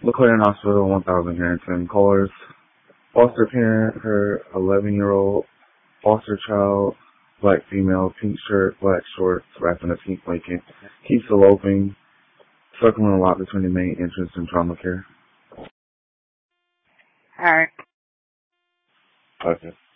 LaClaire Hospital, 1000 Harrington. Callers, foster parent, her 11-year-old foster child, black female, pink shirt, black shorts, wrapped in a pink blanket, keeps eloping, circling a lot between the main entrance and trauma care. All right. Okay.